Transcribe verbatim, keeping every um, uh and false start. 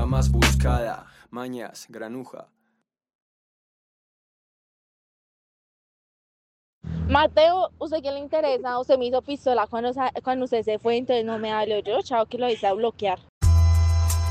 droga más buscada. Mañas, granuja. Mateo, ¿usted qué le interesa? Usted me hizo pistola cuando, sa- cuando usted se fue, entonces no me habló yo, chao, que lo hice a bloquear.